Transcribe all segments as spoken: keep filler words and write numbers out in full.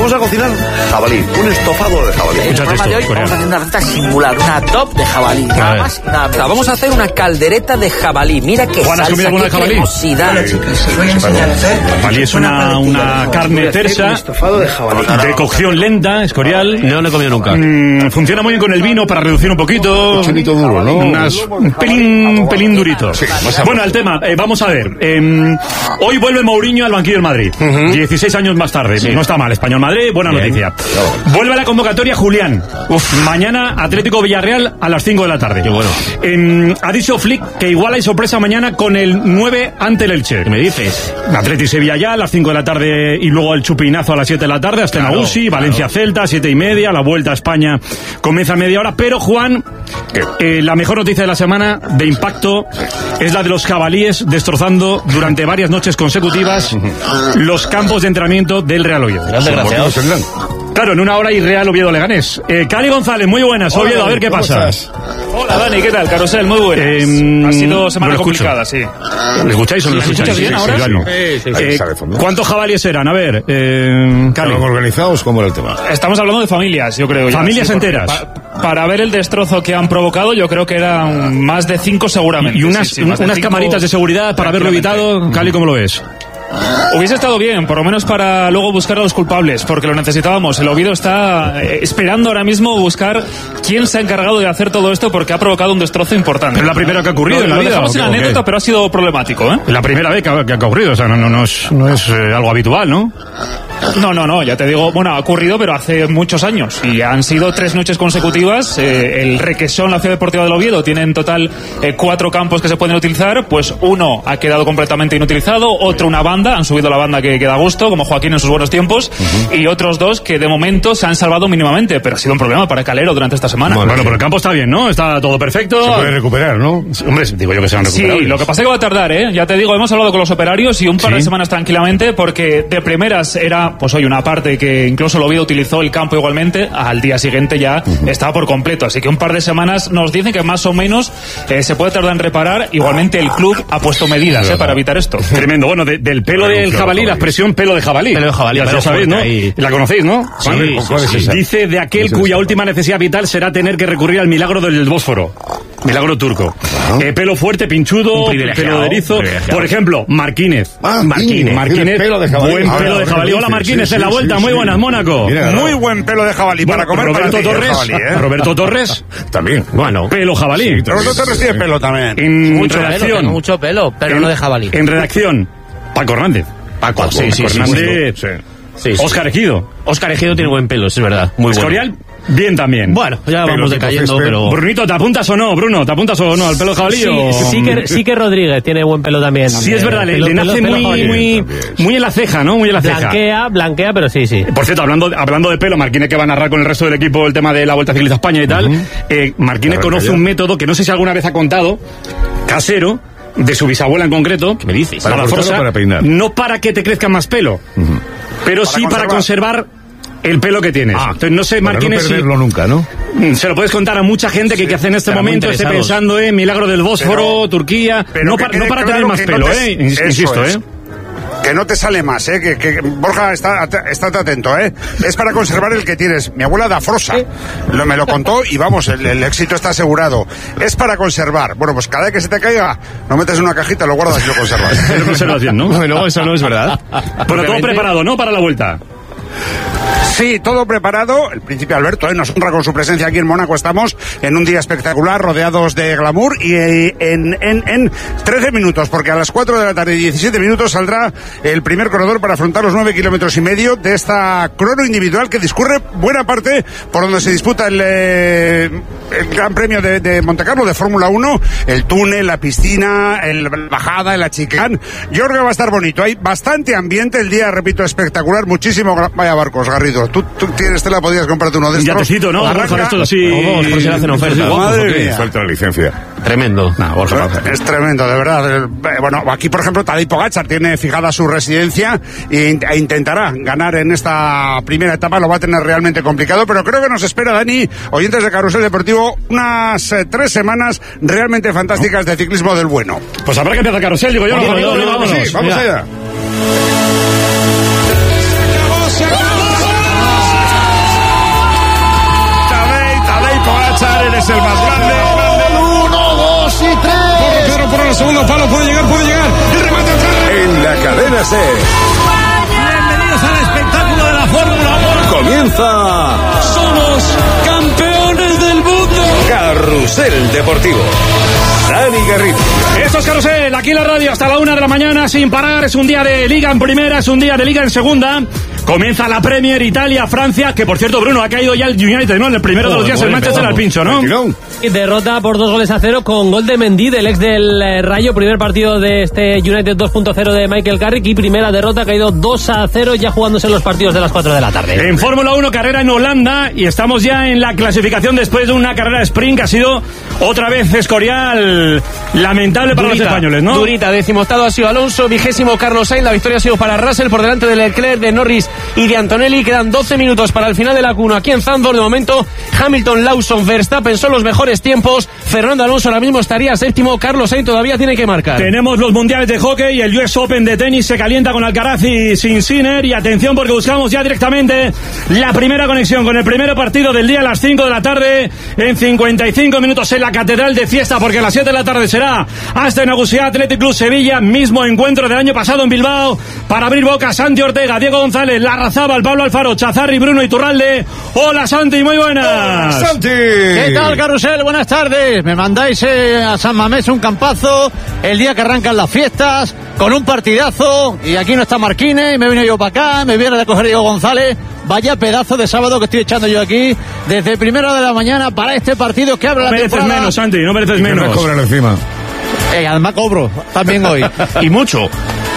Vamos a cocinar jabalí, un estofado de jabalí. En el programa de hoy vamos a hacer una receta singular, una top de jabalí, nada más y nada menos. Vamos a hacer una caldereta de jabalí. Mira qué Juan, ¿has comido alguna de jabalí? Jabalí es una, una carne tersa, estofado de jabalí. de cocción lenta, escorial. No lo he comido nunca. Mm, funciona muy bien con el vino para reducir un poquito. Un chilito duro, ¿no? Unas, un pelín, pelín durito. Sí. Bueno, al tema, eh, vamos a ver. Eh, hoy vuelve Mourinho al banquillo del Madrid. Uh-huh. dieciséis años más tarde. Sí. No está mal. Español Madrid, buena bien. Noticia. No. Vuelve a la convocatoria Julián. Uf. Mañana Atlético Villarreal a las cinco de la tarde. Qué bueno. Eh, ha dicho Flick que igual hay sorpresa mañana con el nueve ante el Elche. ¿Qué me dices? Atlético Sevilla ya a las cinco de la tarde y luego el chupinazo a las siete de la tarde hasta en claro, Agusi, Valencia claro. Celta, siete y media, la vuelta a España comienza a media hora, pero Juan, eh, la mejor noticia de la semana de impacto es la de los jabalíes destrozando durante varias noches consecutivas los campos de entrenamiento del Real Oviedo. Claro, en una hora y Real Oviedo Leganés. Eh, Cali González, muy buenas. Hola, Oviedo, a ver qué pasa. Estás? Hola, Dani, ¿qué tal? Carosel, muy buenas. Eh, ha sido semana complicada, sí. ¿Me escucháis o no lo sí, escucháis? bien Sí, ahora? sí, Sí, sí, sí. Eh, ¿Cuántos jabalíes eran? A ver, eh, Cali. ¿Están organizados? ¿Cómo era el tema? Estamos hablando de familias, yo creo. Ya, familias sí, enteras. Pa, para ver el destrozo que han provocado, yo creo que eran más de cinco seguramente. Y unas, sí, sí, unas cinco... camaritas de seguridad para haberlo evitado. Cali, ¿cómo lo ves? Hubiese estado bien, por lo menos para luego buscar a los culpables, porque lo necesitábamos. El Oviedo está esperando ahora mismo buscar quién se ha encargado de hacer todo esto, porque ha provocado un destrozo importante. Pero es la primera que ha ocurrido no, en la lo vida. dejamos en la anécdota, pero ha sido problemático, ¿eh? La primera vez que ha, que ha ocurrido, o sea, no, no, no es, no es eh, algo habitual, ¿no? No, no, no, ya te digo, bueno, ha ocurrido, pero hace muchos años. Y han sido tres noches consecutivas. Eh, el Requesón, la Ciudad Deportiva del Oviedo, tiene en total eh, cuatro campos que se pueden utilizar. Pues uno ha quedado completamente inutilizado, otro una banda, han subido la banda que, que da gusto, como Joaquín en sus buenos tiempos, uh-huh. y otros dos que de momento se han salvado mínimamente, pero ha sido un problema para Calero durante esta semana. Bueno, bueno, pero el campo está bien, ¿no? Está todo perfecto. Se puede recuperar, ¿no? Hombre, digo yo que se van a recuperar. Sí, lo que pasa es que va a tardar, ¿eh? Ya te digo, hemos hablado con los operarios y un par ¿Sí? de semanas tranquilamente, porque de primeras era, pues hoy una parte que incluso el Oviedo utilizó el campo igualmente, al día siguiente ya uh-huh. estaba por completo, así que un par de semanas nos dicen que más o menos eh, se puede tardar en reparar. Igualmente el club ha puesto medidas eh, para evitar esto. Tremendo. Bueno, de, del pelo del jabalí, la expresión pelo de jabalí. Pelo de jabalí, ya lo sabéis, ¿no? Ahí. La conocéis, ¿no? Sí, ¿Cuál, sí, ¿cuál sí, es sí. Dice de aquel cuya última necesidad vital será tener que recurrir al milagro del Bósforo. Milagro turco. Uh-huh. Eh, pelo fuerte, pinchudo, pelo de erizo. Por ejemplo, Marquínez. Ah, Marquínez. Marquínez. Pelo de jabalí. Buen ah, pelo de jabalí. Hola, Marquínez, sí, en la vuelta. Sí, muy buenas, sí. Mónaco. Mira, muy buen pelo de jabalí bueno, para comer. Roberto para Torres. Jabalí, ¿eh? Roberto Torres. También. Bueno, pelo jabalí. Sí, Roberto Torres tiene pelo también. En mucho redacción. Pelo, mucho pelo, pero en, no de jabalí. En redacción, Paco Hernández. Paco, Paco sí, sí, Paco sí, Hernández. sí, sí. Sí, Óscar sí. Ejido. Óscar Ejido tiene buen pelo, es verdad. Muy Escorial, bueno. bien también. Bueno, ya pero vamos decayendo, pero... Brunito, ¿te apuntas o no, Bruno? ¿Te apuntas o no al pelo de jabalí? Sí, o... sí, que, sí que Rodríguez tiene buen pelo también. Sí, es verdad, le, le nace pelo, muy, pelo muy, muy en la ceja, ¿no? Muy en la ceja. Blanquea, blanquea, pero sí, sí. Por cierto, hablando, hablando de pelo, Marquínez, que va a narrar con el resto del equipo el tema de la Vuelta Ciclista a España y tal, uh-huh. eh, Marquínez conoce un método que no sé si alguna vez ha contado, casero, de su bisabuela en concreto. ¿Qué me dices? Para, para, Forza, para peinar. No para que te crezca más pelo, uh-huh. pero para sí conservar. para conservar el pelo que tienes. Ah, Entonces no sé, Marquínez, no perderlo si, nunca, ¿no? Se lo puedes contar a mucha gente que, sí, que hace en este momento esté pensando en Milagro del Bósforo, pero, Turquía, pero no, pa, no para claro tener más pelo, no te, eh, insisto, es. eh. Que no te sale más, ¿eh? Que, que Borja, está, estate atento, ¿eh? Es para conservar el que tienes. Mi abuela da Frosa. Lo, me lo contó y vamos, el, el éxito está asegurado. Es para conservar. Bueno, pues cada vez que se te caiga, lo metes en una cajita, lo guardas y lo conservas. Lo conservas bien, ¿no? Bueno, eso no es verdad. Bueno, todo preparado, ¿no? Para la vuelta. Sí, todo preparado. El príncipe Alberto, ¿eh? Nos honra con su presencia aquí en Mónaco. Estamos en un día espectacular, rodeados de glamour y en, en, en trece minutos, porque a las cuatro de la tarde y diecisiete minutos saldrá el primer corredor para afrontar los nueve kilómetros y medio de esta crono individual que discurre buena parte por donde se disputa el, eh, el Gran Premio de, de Montecarlo de Fórmula uno, el túnel, la piscina, el, la bajada, el achicán. Yo creo que va a estar bonito. Hay bastante ambiente, el día, repito, espectacular, muchísimo. Vaya barcos, Garrido. Tú, tú tienes tela, podrías comprarte uno de estos. Ya te cito, ¿no? Borja, esto así. Todos, por si le hacen oferta. Madre mía. Suelta la licencia. Tremendo. Nah, Borja, es tremendo, de verdad. Bueno, aquí, por ejemplo, Tadej Pogačar tiene fijada su residencia e intentará ganar en esta primera etapa. Lo va a tener realmente complicado, pero creo que nos espera, Dani, oyentes de Carrusel Deportivo, unas eh, tres semanas realmente fantásticas de ciclismo del bueno. Pues habrá que empezar Carrusel, digo yo. Vamos, no, no, no, vamos, no, sí, vamos allá. segundo palo, puede llegar, puede llegar. El remate atrás. En la cadena SER. Bienvenidos al espectáculo de la Fórmula uno. Comienza. Somos campeones del mundo. Carrusel Deportivo. Dani Garrido. Esto es Carrusel, aquí en la radio hasta la una de la mañana sin parar. Es un día de Liga en primera, es un día de Liga en segunda. Comienza la Premier, Italia, Francia, que por cierto, Bruno, ha caído ya el United, ¿no? En el primero oh, de los días el Manchester al pincho, ¿no? Y derrota por dos goles a cero con gol de Mendy, del ex del eh, Rayo. Primer partido de este United dos punto cero de Michael Carrick y primera derrota, ha caído dos a cero ya jugándose los partidos de las cuatro de la tarde. En Fórmula uno, carrera en Holanda y estamos ya en la clasificación después de una carrera de sprint que ha sido otra vez Escorial lamentable para Durita, los españoles, ¿no? Durita, decimoctavo ha sido Alonso, vigésimo Carlos Sainz, la victoria ha sido para Russell por delante de Leclerc, de Norris y de Antonelli. Quedan doce minutos para el final de la Q uno aquí en Zandvoort. De momento, Hamilton, Lawson, Verstappen son los mejores tiempos. Fernando Alonso ahora mismo estaría séptimo. Carlos Sainz todavía tiene que marcar. Tenemos los mundiales de hockey y el U S Open de tenis se calienta con Alcaraz y Sinner. Y atención porque buscamos ya directamente la primera conexión con el primer partido del día a las cinco de la tarde en cincuenta y cinco minutos en la Catedral de Fiesta, porque a las siete de la tarde será hasta en Nagusia Athletic Club Sevilla, mismo encuentro del año pasado en Bilbao. Para abrir boca, Santi Ortega, Diego González, Larrazábal, Pablo Alfaro, Chazarri, Bruno Iturralde. Hola Santi, muy buenas. Hola, Santi. ¿Qué tal, Carrusel? Buenas tardes. Me mandáis eh, a San Mamés un campazo el día que arrancan las fiestas con un partidazo y aquí no está Marquines y me vine yo para acá, me viene a recoger Diego González. Vaya pedazo de sábado que estoy echando yo aquí desde primera de la mañana para este partido que abre la temporada. No mereces menos, Santi, no mereces menos. No me cobran encima. Eh, además cobro también hoy. Y mucho.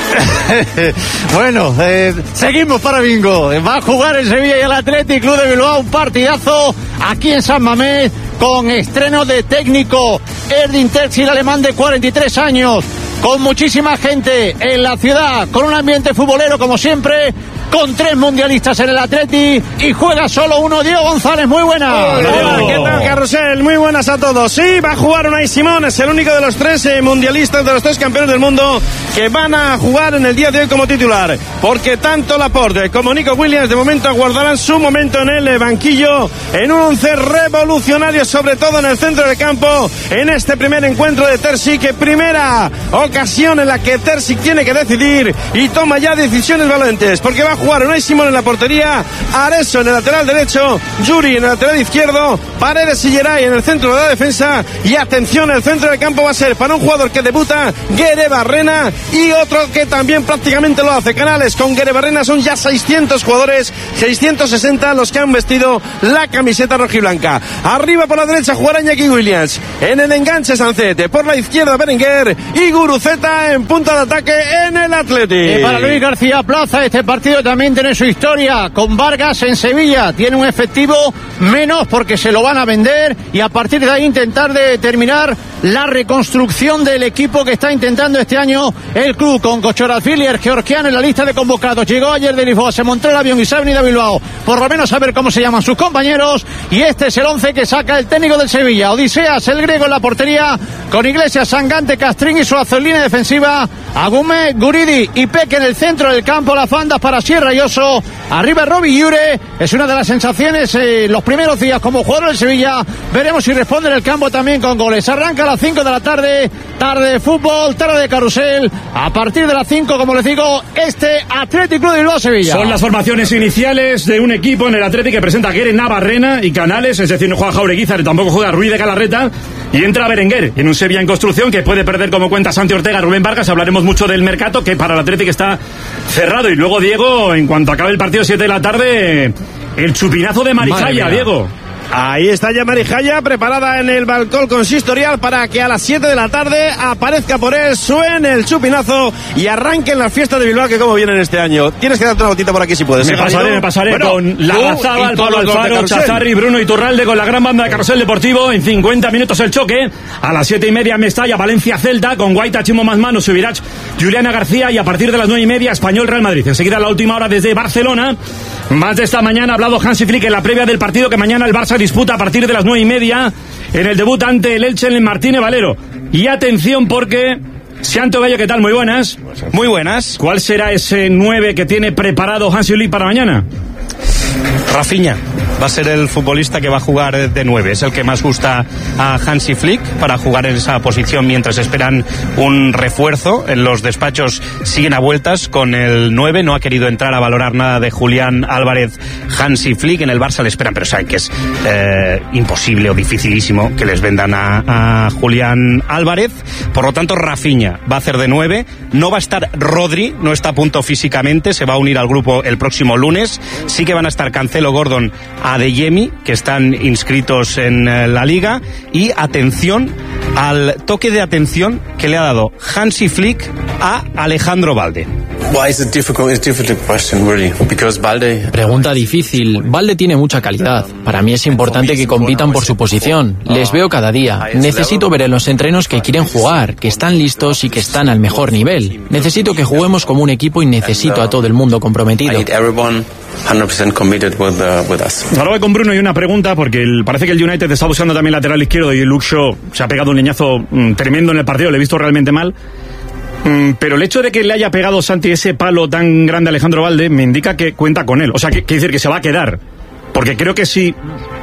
Bueno, eh, seguimos para bingo. Va a jugar el Sevilla y el Athletic Club de Bilbao un partidazo aquí en San Mamés con estreno de técnico Erdin Terzic, alemán de cuarenta y tres años, con muchísima gente en la ciudad, con un ambiente futbolero como siempre, con tres mundialistas en el Atleti y juega solo uno. Diego González, muy buenas. Hola, ¿qué tal, Carrusel? Muy buenas a todos. Sí, va a jugar Unai Simón, es el único de los tres eh, mundialistas, de los tres campeones del mundo que van a jugar en el día de hoy como titular, porque tanto Laporte como Nico Williams de momento aguardarán su momento en el eh, banquillo, en un once revolucionario, sobre todo en el centro del campo, en este primer encuentro de Terzic, primera ocasión en la que Terzic tiene que decidir y toma ya decisiones valientes, porque va a jugar Unai Simón en la portería, Areso en el lateral derecho, Yuri en el lateral izquierdo, Paredes y Geray en el centro de la defensa, y atención, el centro del campo va a ser para un jugador que debuta, Guere Barrena, y otro que también prácticamente lo hace, Canales. Con Guere Barrena son ya seiscientos jugadores, seiscientos sesenta los que han vestido la camiseta rojiblanca. Arriba por la derecha jugará Iñaki Williams, en el enganche Sancete, por la izquierda Berenguer y Guruceta en punta de ataque en el Athletic. Y para Luis García Plaza este partido también tiene su historia, con Vargas en Sevilla, tiene un efectivo menos porque se lo van a vender y a partir de ahí intentar determinar la reconstrucción del equipo que está intentando este año el club, con Kochorazvili, georgiano en la lista de convocados. Llegó ayer de Lisboa, se montó el avión y se ha venido a Bilbao, por lo menos a ver cómo se llaman sus compañeros, y este es el once que saca el técnico del Sevilla. Odiseas, el griego en la portería, con Iglesias, Sangante, Castrín y su azulina defensiva, Agume, Guridi y Peque en el centro del campo, las bandas para Sierra y Oso, arriba Robi Iure. Es una de las sensaciones eh, los primeros días como jugador del Sevilla. Veremos si responde en el campo también con goles. Arranca a las cinco de la tarde, tarde de fútbol, tarde de carrusel. A partir de las cinco, como les digo, este Athletic Club de Bilbao Sevilla. Son las formaciones iniciales de un equipo en el Athletic que presenta a Guere, Navarrena y Canales, es decir, no juega Jaureguizar, tampoco juega Ruiz de Galarreta, y entra Berenguer en un Sevilla en construcción que puede perder, como cuenta Santi Ortega, Rubén Vargas. Hablaremos mucho del mercado, que para el Athletic está cerrado. Y luego, Diego, en cuanto acabe el partido siete de la tarde, el chupinazo de Marijaya, Diego. Ahí está ya Marijaya, preparada en el balcón consistorial para que a las siete de la tarde aparezca por él, suene el chupinazo y arranquen las fiestas de Bilbao, que como vienen este año. Tienes que darte una gotita por aquí si puedes. Me pasaré, me pasaré bueno, con Larrazábal, Pablo Alfaro, Chazarri, Bruno Iturralde, con la gran banda de Carrusel Deportivo. En cincuenta minutos el choque. A las siete y media Mestalla, Valencia Celta, con Guaita, Chimo Masmano, Subirach, Juliana García, y a partir de las nueve y media Español Real Madrid. Enseguida la última hora desde Barcelona. Más de esta mañana ha hablado Hansi Flick en la previa del partido que mañana el Barça disputa a partir de las nueve y media en el debut ante el Elche en el Martínez Valero. Y atención porque... Santo Gallo, ¿qué tal? Muy buenas. Muy buenas. ¿Cuál será ese nueve que tiene preparado Hansi Flick para mañana? Rafinha va a ser el futbolista que va a jugar de nueve. Es el que más gusta a Hansi Flick para jugar en esa posición mientras esperan un refuerzo. En los despachos siguen a vueltas con el nueve. No ha querido entrar a valorar nada de Julián Álvarez Hansi Flick. En el Barça le esperan, pero saben que es eh, imposible o dificilísimo que les vendan a, a Julián Álvarez. Por lo tanto, Rafinha va a hacer de nueve. No va a estar Rodri, no está a punto físicamente. Se va a unir al grupo el próximo lunes. Sí que van a estar Cancelo, Gordon, Adeyemi, que están inscritos en la Liga. Y atención al toque de atención que le ha dado Hansi Flick a Alejandro Balde. Pregunta difícil. Balde tiene mucha calidad. Para mí es importante que compitan por su posición. Les veo cada día. Necesito ver en los entrenos que quieren jugar, que están listos y que están al mejor nivel. Necesito que juguemos como un equipo y necesito a todo el mundo comprometido. Ahora voy con Bruno y una pregunta, porque el, parece que el United está buscando también lateral izquierdo y el Luke Shaw se ha pegado un leñazo mm, tremendo en el partido, le he visto realmente mal. Mm, pero el hecho de que le haya pegado Santi ese palo tan grande a Alejandro Balde me indica que cuenta con él. O sea, que quiere decir que se va a quedar. Porque creo que si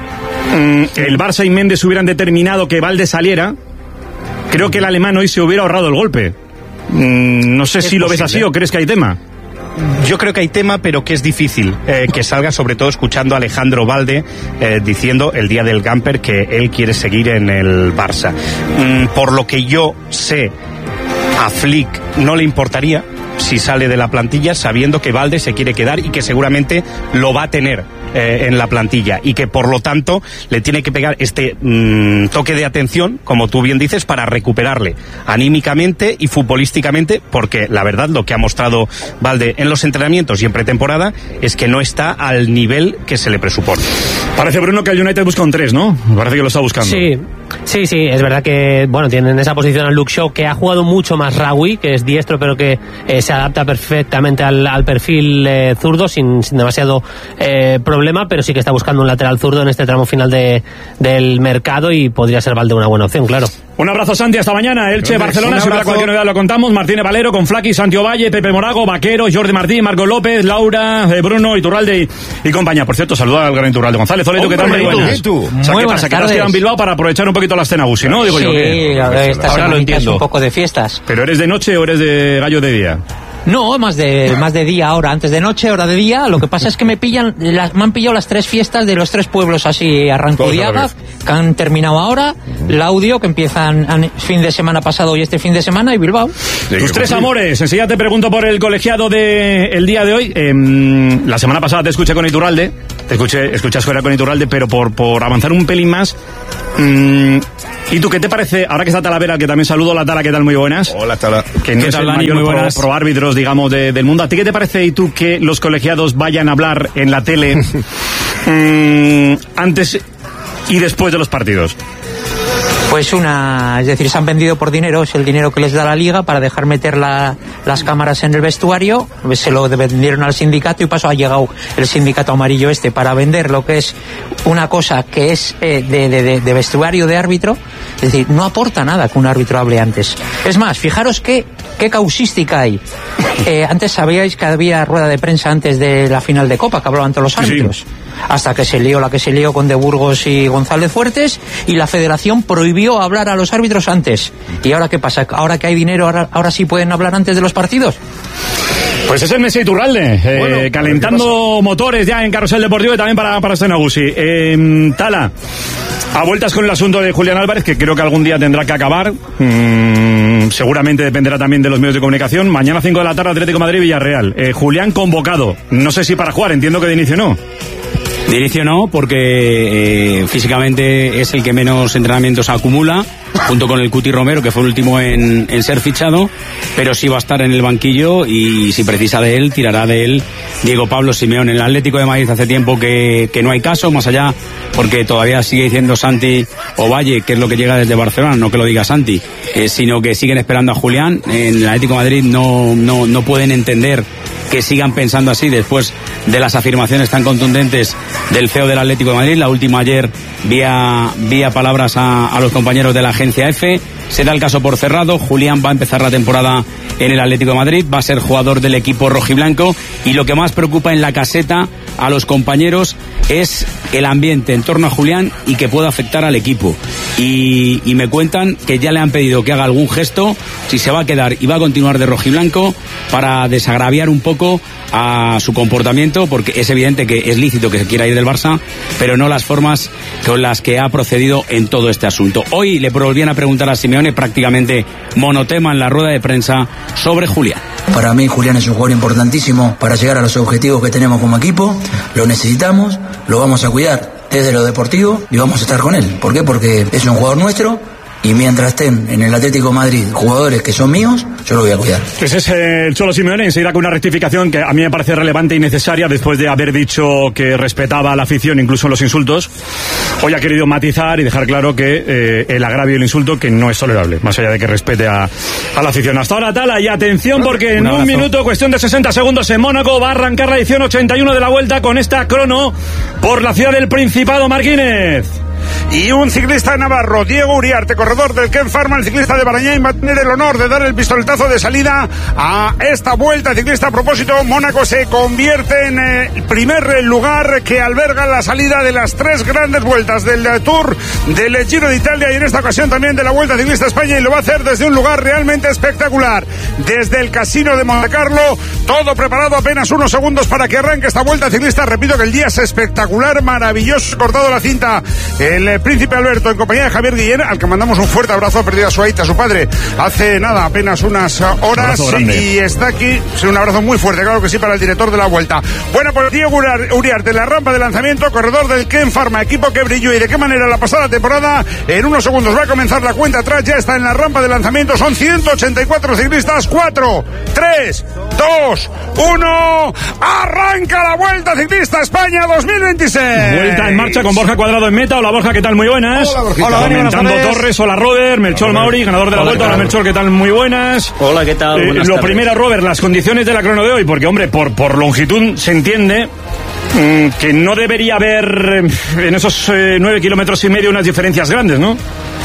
mm, el Barça y Méndez hubieran determinado que Balde saliera, creo que el alemán hoy se hubiera ahorrado el golpe. Mm, no sé si lo ves así o crees que hay tema. Yo creo que hay tema, pero que es difícil eh, que salga, sobre todo escuchando a Alejandro Balde eh, diciendo el día del Gamper que él quiere seguir en el Barça. Mm, por lo que yo sé, a Flick no le importaría si sale de la plantilla, sabiendo que Balde se quiere quedar y que seguramente lo va a tener eh, en la plantilla, y que por lo tanto le tiene que pegar este mmm, toque de atención, como tú bien dices, para recuperarle anímicamente y futbolísticamente, porque la verdad lo que ha mostrado Balde en los entrenamientos y en pretemporada es que no está al nivel que se le presupone. Parece, Bruno, que el United busca un tres, ¿no? Parece que lo está buscando. Sí, sí, sí, es verdad que, bueno, tienen esa posición al Luke Shaw, que ha jugado mucho más Rawi, que es diestro, pero que eh, se adapta perfectamente al, al perfil eh, zurdo, sin, sin demasiado eh, problema, pero sí que está buscando un lateral zurdo en este tramo final de, del mercado, y podría ser Balde una buena opción, claro. Un abrazo, Santi, hasta mañana. Elche, Barcelona, si hubiera cualquier novedad lo contamos. Martínez Valero con Flaqui, Santi Ovalle, Pepe Morago, Vaquero, Jordi Martín, Marco López, Laura, eh, Bruno, Iturralde y, y compañía. Por cierto, saluda al gran Iturralde González. Zoleto, ¿qué tal? Muy buenas. ¿Tú? O sea, Muy ¿qué pasa? ¿Que te has quedado en Bilbao para aprovechar un poquito la escena Gusi, no? Digo sí, yo que... a ver, esta ahora lo entiendo. un poco de fiestas. ¿Pero eres de noche o eres de gallo de día? No, más de más de día ahora, antes de noche, hora de día. Lo que pasa es que me pillan, las, me han pillado las tres fiestas de los tres pueblos así arrancudiadas, que han terminado ahora, Laudio, que empiezan an, fin de semana pasado y este fin de semana, y Bilbao. Tus tres amores. Enseguida te pregunto por el colegiado del de día de hoy. Eh, la semana pasada te escuché con Iturralde, te escuché, escuchas fuera con Iturralde, pero por, por avanzar un pelín más... Mmm, ¿y tú qué te parece? Ahora que está Talavera, que también saludo. La Tala, ¿qué tal? Muy buenas. Hola, Tala. Que no es el mayor pro, pro árbitros, digamos, de, del mundo. ¿A ti qué te parece, y tú, que los colegiados vayan a hablar en la tele mmm, antes y después de los partidos? Pues una, es decir, se han vendido por dinero, es el dinero que les da la liga para dejar meter la, las cámaras en el vestuario, se lo vendieron al sindicato y paso ha llegado el sindicato amarillo este para vender lo que es una cosa que es eh, de, de, de vestuario de árbitro, es decir, no aporta nada que un árbitro hable antes. Es más, fijaros qué, qué causística hay. Eh, antes sabíais que había rueda de prensa antes de la final de Copa, que hablaban todos los árbitros. Sí. Hasta que se lió la que se lió con De Burgos y González Fuertes, y la federación prohibió hablar a los árbitros antes. ¿Y ahora qué pasa? ¿Ahora que hay dinero, ahora, ahora sí pueden hablar antes de los partidos? Pues es el Messi Iturralde, eh, bueno, calentando motores ya en Carrusel Deportivo, y también para, para Senagusi. Eh, Tala, a vueltas con el asunto de Julián Álvarez, que creo que algún día tendrá que acabar. Mm, seguramente dependerá también de los medios de comunicación. Mañana cinco de la tarde, Atlético de Madrid, Villarreal. Eh, Julián convocado. No sé si para jugar, entiendo que de inicio no. De inicio no, porque eh, físicamente es el que menos entrenamientos acumula, junto con el Cuti Romero, que fue el último en, en ser fichado, pero sí va a estar en el banquillo, y si precisa de él, tirará de él Diego Pablo Simeone. En el Atlético de Madrid hace tiempo que, que no hay caso, más allá, porque todavía sigue diciendo Santi Ovalle, que es lo que llega desde Barcelona, no que lo diga Santi, eh, sino que siguen esperando a Julián. En el Atlético de Madrid no, no, no pueden entender que sigan pensando así después de las afirmaciones tan contundentes del C E O del Atlético de Madrid. La última ayer vía, vía palabras a, a los compañeros de la agencia F. se da el caso por cerrado. Julián va a empezar la temporada en el Atlético de Madrid, va a ser jugador del equipo rojiblanco, y lo que más preocupa en la caseta a los compañeros es el ambiente en torno a Julián y que pueda afectar al equipo. Y, y me cuentan que ya le han pedido que haga algún gesto, si se va a quedar y va a continuar de rojiblanco, para desagraviar un poco a su comportamiento, porque es evidente que es lícito que se quiera ir del Barça, pero no las formas con las que ha procedido en todo este asunto. Hoy le volvían a preguntar a Simeone, prácticamente monotema en la rueda de prensa, sobre Julián. Para mí Julián es un jugador importantísimo para llegar a los objetivos que tenemos como equipo. Lo necesitamos, lo vamos a cuidar desde lo deportivo y vamos a estar con él. ¿Por qué? Porque es un jugador nuestro. Y mientras estén en el Atlético de Madrid jugadores que son míos, yo lo voy a cuidar. Ese es el Cholo Simeone, enseguida con una rectificación que a mí me parece relevante y necesaria después de haber dicho que respetaba a la afición, incluso en los insultos. Hoy ha querido matizar y dejar claro que eh, el agravio y el insulto que no es tolerable, más allá de que respete a, a la afición. Hasta ahora, Tala, y atención porque en un minuto, cuestión de sesenta segundos en Mónaco, va a arrancar la edición ochenta y uno de la Vuelta con esta crono por la ciudad del Principado, Marquínez. Y un ciclista navarro, Diego Uriarte, corredor del Ken Pharma, el ciclista de Barañáin, va a tener el honor de dar el pistoletazo de salida a esta Vuelta Ciclista. A propósito, Mónaco se convierte en el primer lugar que alberga la salida de las tres grandes vueltas del Tour, del Giro de Italia y en esta ocasión también de la Vuelta Ciclista España, y lo va a hacer desde un lugar realmente espectacular, desde el Casino de Montecarlo. Todo preparado, apenas unos segundos para que arranque esta Vuelta Ciclista. Repito que el día es espectacular, maravilloso, cortado la cinta el Príncipe Alberto en compañía de Javier Guillén, al que mandamos un fuerte abrazo. Ha perdido a su aita, a su padre, hace nada, apenas unas horas, y está aquí. Sí, un abrazo muy fuerte, claro que sí, para el director de la Vuelta. Bueno, pues Diego Uriarte, la rampa de lanzamiento, corredor del Ken Pharma, equipo que brilló y de qué manera la pasada temporada. En unos segundos va a comenzar la cuenta atrás, ya está en la rampa de lanzamiento. Son ciento ochenta y cuatro ciclistas. Cuatro, tres, dos, uno. Arranca la Vuelta Ciclista España dos mil veintiséis. Vuelta en marcha con Borja Cuadrado en meta. Hola Borja, ¿qué tal? Muy buenas. Hola, Borjita. Hola, Comentando Torres, hola Robert, Melchor Mauri, ganador de la Hola, Vuelta. ¿qué tal? Hola Melchor, ¿qué tal? Muy buenas. Hola, ¿qué tal? Eh, Buenas lo tardes. primero, Robert, las condiciones de la crono de hoy, porque hombre, por, por longitud se entiende mmm, que no debería haber eh, en esos eh, nueve kilómetros y medio unas diferencias grandes, ¿no?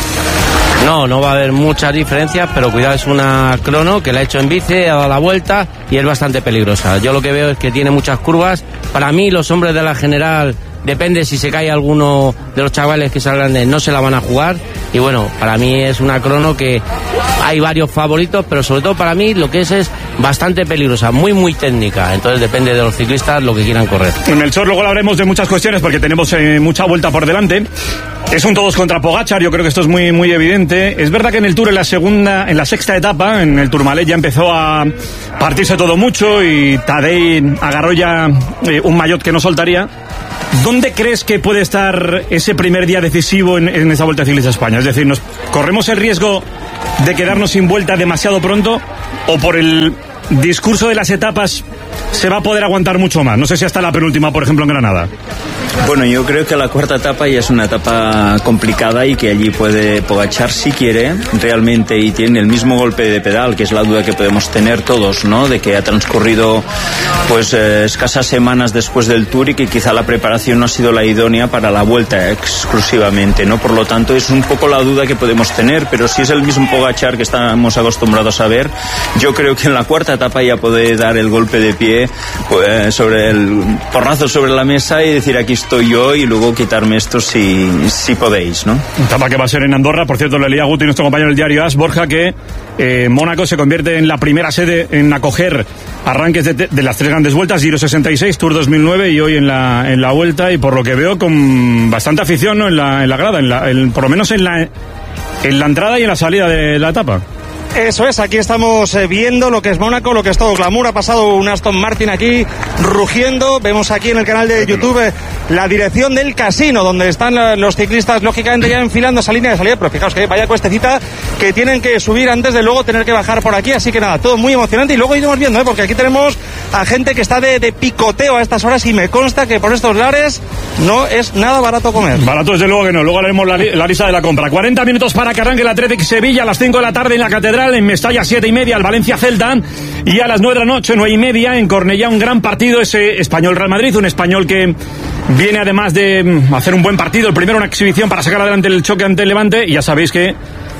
No, no va a haber muchas diferencias, pero cuidado, es una crono que la ha hecho en bici, ha dado la vuelta y es bastante peligrosa. Yo lo que veo es que tiene muchas curvas. Para mí, los hombres de la general, depende si se cae alguno de los chavales que salgan de, no se la van a jugar. Y bueno, para mí es una crono que hay varios favoritos, pero sobre todo para mí lo que es es bastante peligrosa, muy muy técnica. Entonces depende de los ciclistas lo que quieran correr. En Melchor luego hablaremos de muchas cuestiones porque tenemos eh, mucha vuelta por delante. Es un todos contra Pogačar, yo creo que esto es muy muy evidente. Es verdad que en el Tour, en la segunda, en la sexta etapa, en el Tourmalet, ya empezó a partirse todo mucho y Tadej agarró ya eh, un maillot que no soltaría. ¿Dónde crees que puede estar ese primer día decisivo en, en esa Vuelta Ciclista a España? Es decir, ¿nos corremos el riesgo de quedarnos sin vuelta demasiado pronto o por el discurso de las etapas se va a poder aguantar mucho más? No sé si hasta la penúltima, por ejemplo, en Granada. Bueno, yo creo que la cuarta etapa ya es una etapa complicada y que allí puede Pogačar si quiere realmente y tiene el mismo golpe de pedal, que es la duda que podemos tener todos, ¿no? De que ha transcurrido pues eh, escasas semanas después del Tour y que quizá la preparación no ha sido la idónea para la Vuelta exclusivamente, ¿no? Por lo tanto es un poco la duda que podemos tener, pero si es el mismo Pogačar que estamos acostumbrados a ver, yo creo que en la cuarta etapa ya puede dar el golpe de pie pues, sobre el porrazo sobre la mesa y decir aquí estoy yo y luego quitarme esto si, si podéis, ¿no? Etapa que va a ser en Andorra. Por cierto, le leía a Guti, nuestro compañero del diario As, Borja, que eh, Mónaco se convierte en la primera sede en acoger arranques de, de las tres grandes vueltas, Giro sesenta y seis, Tour dos mil nueve y hoy en la en la Vuelta, y por lo que veo con bastante afición, ¿no? en la en la grada, en la, en, por lo menos en la en la entrada y en la salida de la etapa. Eso es, aquí estamos eh, viendo lo que es Mónaco, lo que es todo glamour. Ha pasado un Aston Martin aquí rugiendo. Vemos aquí en el canal de YouTube eh, la dirección del casino, donde están la, los ciclistas, lógicamente, ya enfilando esa línea de salida. Pero fijaos que vaya cuestecita que tienen que subir antes de luego tener que bajar por aquí. Así que nada, todo muy emocionante. Y luego iremos viendo, ¿eh? porque aquí tenemos a gente que está de, de picoteo a estas horas y me consta que por estos lares no es nada barato comer. Barato desde luego que no. Luego haremos la, la lista de la compra. cuarenta minutos para que arranque el Athletic Sevilla a las cinco de la tarde en la Catedral. En Mestalla siete y media el Valencia Celta y a las nueve de la noche, nueve y media en Cornellá, un gran partido, ese Español Real Madrid, un español que viene además de hacer un buen partido, el primero una exhibición para sacar adelante el choque ante el Levante, y ya sabéis que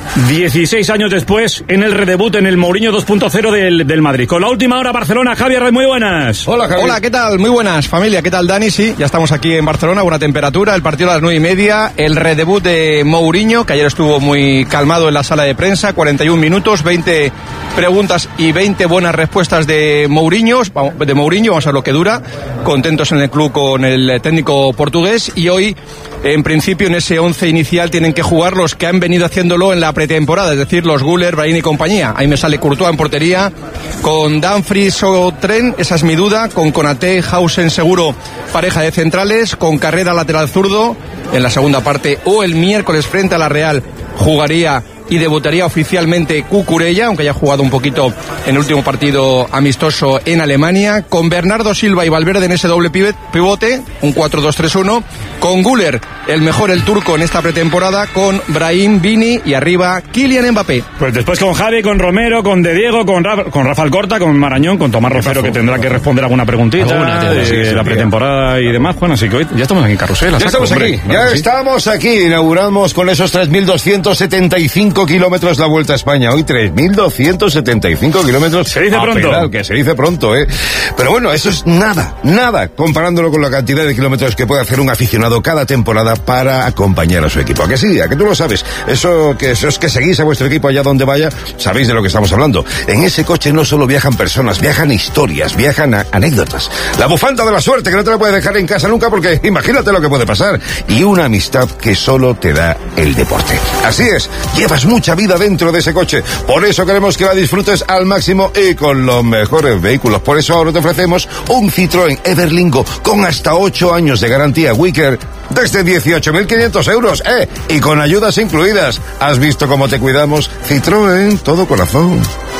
dieciséis años después, en el redebut en el Mourinho dos punto cero del, del Madrid. Con la última hora, Barcelona, Javier, muy buenas. Hola, Javier. Hola, ¿qué tal? Muy buenas, familia. ¿Qué tal, Dani? Sí, ya estamos aquí en Barcelona, buena temperatura, el partido a las nueve y media, el redebut de Mourinho, que ayer estuvo muy calmado en la sala de prensa, cuarenta y un minutos, veinte preguntas y veinte buenas respuestas de Mourinho, de Mourinho, vamos a ver lo que dura, contentos en el club con el técnico portugués, y hoy, en principio, en ese once inicial tienen que jugar los que han venido haciéndolo en la pretemporada, es decir, los Güler, Brahim y compañía. Ahí me sale Courtois en portería, con Dumfries o Trent, esa es mi duda, con Konaté, Hausen seguro, pareja de centrales, con Carrera lateral zurdo, en la segunda parte, o el miércoles frente a la Real jugaría y debutaría oficialmente Cucurella, aunque haya jugado un poquito en el último partido amistoso en Alemania, con Bernardo Silva y Valverde en ese doble pivote, un cuatro dos tres uno, con Güler, el mejor, el turco en esta pretemporada, con Brahim, Vini y arriba Kylian Mbappé. Pues después con Javi, con Romero, con De Diego, con, Ra- con Rafael Corta, con Marañón, con Tomás Rofero, que tendrá que responder alguna preguntita alguna, de, sí, sí, la pretemporada y demás. Bueno, así que hoy ya estamos aquí en Carrusel. Ya saco, estamos hombre. aquí, ya ¿sí? estamos aquí. Inauguramos con esos tres mil doscientos setenta y cinco kilómetros la Vuelta a España. Hoy tres mil doscientos setenta y cinco kilómetros. Se dice pronto. Pedal, que se dice pronto, ¿eh? Pero bueno, eso es nada, nada, comparándolo con la cantidad de kilómetros que puede hacer un aficionado cada temporada para acompañar a su equipo. ¿A que sí? ¿A que tú lo sabes? Eso que eso es que seguís a vuestro equipo allá donde vaya, sabéis de lo que estamos hablando. En ese coche no solo viajan personas, viajan historias, viajan a anécdotas. La bufanda de la suerte, que no te la puedes dejar en casa nunca, porque imagínate lo que puede pasar. Y una amistad que solo te da el deporte. Así es, llevas mucha vida dentro de ese coche. Por eso queremos que la disfrutes al máximo y con los mejores vehículos. Por eso ahora te ofrecemos un Citroën Everlingo con hasta ocho años de garantía Wicker desde dieciocho mil quinientos euros, ¿eh? Y con ayudas incluidas. ¿Has visto cómo te cuidamos? Citroën, todo corazón.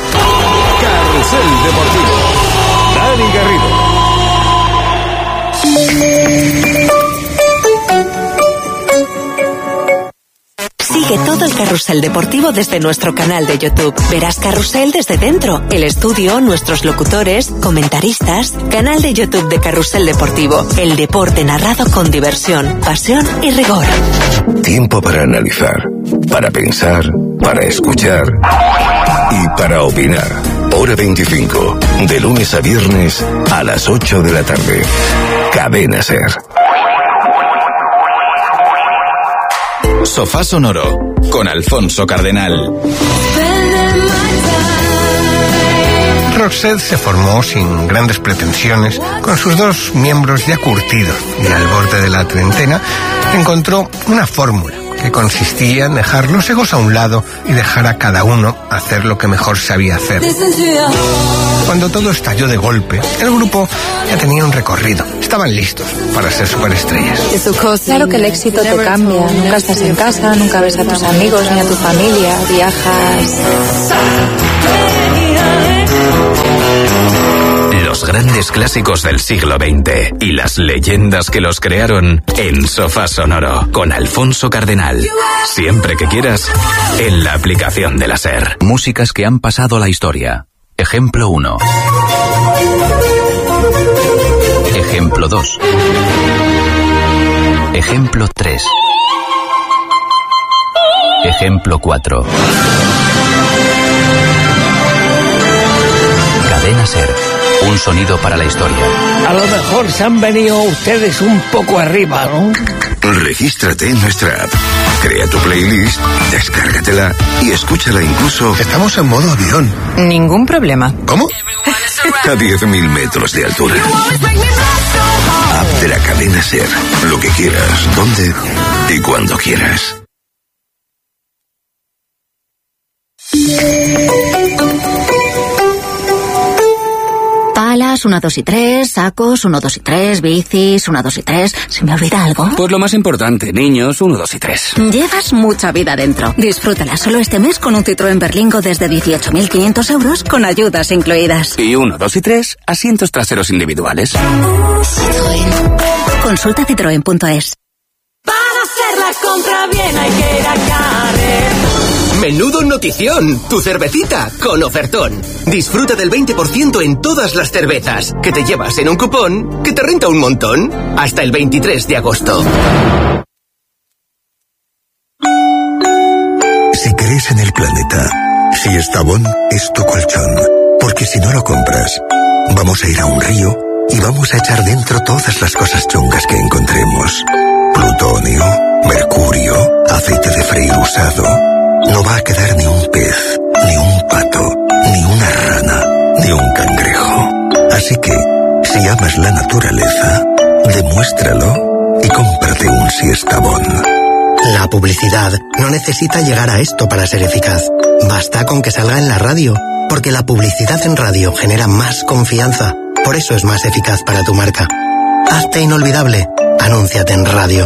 Carrusel Deportivo. Dani Garrido. Sigue todo el Carrusel Deportivo desde nuestro canal de YouTube. Verás Carrusel desde dentro, el estudio, nuestros locutores, comentaristas. Canal de YouTube de Carrusel Deportivo. El deporte narrado con diversión, pasión y rigor. Tiempo para analizar, para pensar, para escuchar y para opinar. Hora veinticinco, de lunes a viernes a las ocho de la tarde. Cadena SER. Sofá Sonoro, con Alfonso Cardenal. Roxette se formó sin grandes pretensiones, con sus dos miembros ya curtidos, y al borde de la treintena encontró una fórmula que consistía en dejar los egos a un lado y dejar a cada uno hacer lo que mejor sabía hacer. Cuando todo estalló de golpe, el grupo ya tenía un recorrido. Estaban listos para ser superestrellas. Claro que el éxito te cambia. Nunca estás en casa, nunca ves a tus amigos ni a tu familia. Viajas. Los grandes clásicos del siglo veinte y las leyendas que los crearon en Sofá Sonoro con Alfonso Cardenal. Siempre que quieras, en la aplicación de la SER. Músicas que han pasado a la historia. Ejemplo uno. Ejemplo dos. Ejemplo tres. Ejemplo cuatro. Cadena SER. Un sonido para la historia. A lo mejor se han venido ustedes un poco arriba, ¿no? Regístrate en nuestra app. Crea tu playlist, descárgatela y escúchala incluso... Estamos en modo avión. Ningún problema. ¿Cómo? A diez mil metros de altura. App de la cadena SER. Lo que quieras, donde y cuando quieras. Palas, una, dos y tres, sacos, uno, dos y tres, bicis, una, dos y tres. ¿Se me olvida algo? Pues lo más importante, niños, uno, dos y tres. Llevas mucha vida dentro. Disfrútala solo este mes con un Citroën Berlingo desde dieciocho mil quinientos euros con ayudas incluidas. Y uno, dos y tres, asientos traseros individuales. Citroën. Consulta citroen punto es. Para hacer la compra bien hay que ir a Carrer. Menudo notición, tu cervecita con ofertón. Disfruta del veinte por ciento en todas las cervezas, que te llevas en un cupón que te renta un montón. Hasta el veintitrés de agosto. Si crees en el planeta. Siestabón es tu colchón, porque si no lo compras, vamos a ir a un río y vamos a echar dentro todas las cosas chungas que encontremos. Plutonio, mercurio, aceite de freír usado. No va a quedar ni un pez, ni un pato, ni una rana, ni un cangrejo. Así que, si amas la naturaleza, demuéstralo y cómprate un Siestabón. La publicidad no necesita llegar a esto para ser eficaz. Basta con que salga en la radio, porque la publicidad en radio genera más confianza. Por eso es más eficaz para tu marca. Hazte inolvidable. Anúnciate en radio.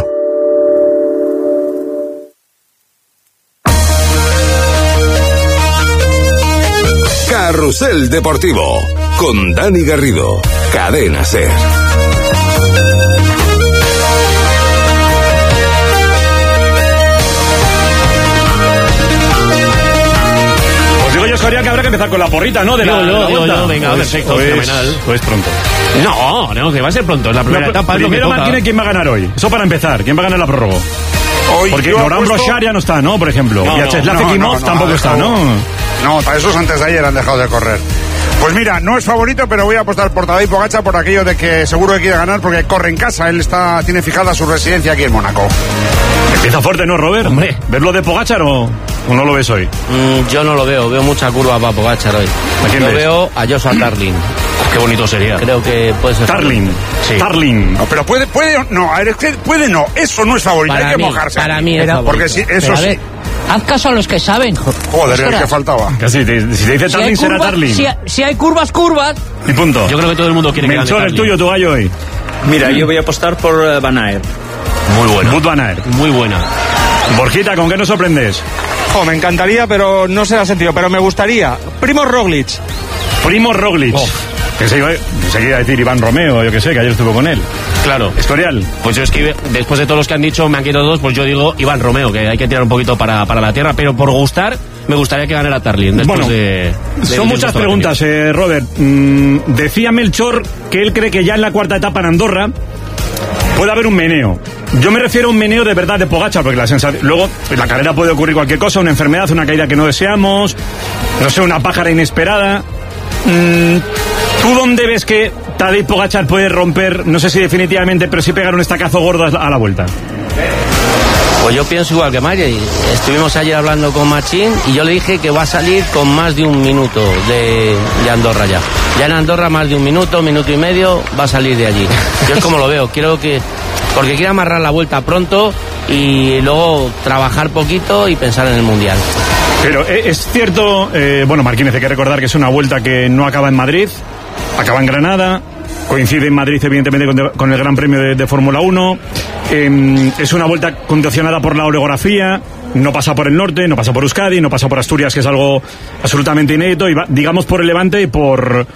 Carrusel Deportivo con Dani Garrido. Cadena SER. Que habrá que empezar con la porrita, ¿no? De la, yo, yo, la yo, vuelta. yo, venga, pues, perfecto, pues, fenomenal. Pues pronto. No, no, que va a ser pronto. Es la primera no, etapa. Primero, Martínez, ¿quién va a ganar hoy? Eso para empezar. ¿Quién va a ganar la prórroga? Hoy Porque Laurent puesto... Brochard ya no está, ¿no? Por ejemplo. No, y Vyacheslav no, Ekimov no, no, tampoco no, está, ¿no? No, para esos antes de ayer han dejado de correr. Pues mira, no es favorito, pero voy a apostar por Tadej Pogačar por aquello de que seguro que quiere ganar porque corre en casa. Él está tiene fijada su residencia aquí en Mónaco. Empieza fuerte, ¿no, Robert? Hombre. ¿Ves lo de Pogačar o, o no lo ves hoy? Mm, yo no lo veo. Veo mucha curva para Pogačar hoy. ¿A quién Yo ves? veo a Joshua Tarling. Qué bonito sería. Creo que puede ser. Tarling. Sí. Tarling. No, pero puede, puede, no, a ver, es que puede no. Eso no es favorito. Para Hay que mí, mojarse. para mí es Era- favorito. Porque si, eso Pero a sí. ver, haz caso a los que saben. Joder, el Ostras. que faltaba. Casi, te- si te dice Si hay Tarling, será curvas- Tarling. Si, si hay curvas, curvas. Y punto. Yo creo que todo el mundo quiere que gane Melchor, el Tarling. tuyo, tu gallo hoy. Mira, yo voy a apostar por uh, Van Aert. Muy buena. Wout van Aert. Muy buena. Borjita, ¿con qué nos sorprendes? Jo, me encantaría, pero no será sentido. Pero me gustaría. Primo Roglic. Primo Roglic. Oh. Que se iba, se iba a decir Iván Romeo, yo que sé, que ayer estuvo con él. Claro. Historial. Pues yo es que después de todos los que han dicho, me han quitado dos, pues yo digo Iván Romeo, que hay que tirar un poquito para, para la tierra, pero por gustar, me gustaría que ganara Tarling después Bueno, de, de- Son de- muchas de- preguntas, eh, Robert. Mm, decía Melchor que él cree que ya en la cuarta etapa en Andorra puede haber un meneo. Yo me refiero a un meneo de verdad de Pogačar, porque la sensación... Luego, en la carrera puede ocurrir cualquier cosa, una enfermedad, una caída que no deseamos, no sé, una pájara inesperada. Mm, ¿Tú dónde ves que Tadej Pogačar puede romper, no sé si definitivamente, pero sí pegar un estacazo gordo a la- a la vuelta? Pues yo pienso igual que Mario. Estuvimos ayer hablando con Machín y yo le dije que va a salir con más de un minuto de, de Andorra ya. Ya en Andorra más de un minuto, minuto y medio, va a salir de allí. Yo es como lo veo, quiero que... Porque quiere amarrar la vuelta pronto y luego trabajar poquito y pensar en el Mundial. Pero eh, es cierto, eh, bueno, Marquínez, hay que recordar que es una vuelta que no acaba en Madrid, acaba en Granada, coincide en Madrid evidentemente con, de- con el Gran Premio de, de Fórmula uno, eh, es una vuelta condicionada por la orografía, no pasa por el norte, no pasa por Euskadi, no pasa por Asturias, que es algo absolutamente inédito, y va, digamos, por el Levante y por,